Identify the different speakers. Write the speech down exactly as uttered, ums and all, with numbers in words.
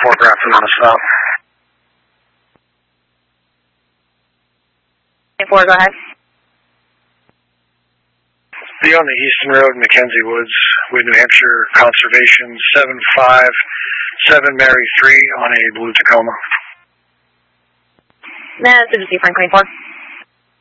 Speaker 1: four Grafton on the stop.
Speaker 2: four, go ahead.
Speaker 1: Be on the Easton Road, Mackenzie Woods, with New Hampshire Conservation, seven five seven Mary three on a blue Tacoma.
Speaker 2: That's City Franklin four.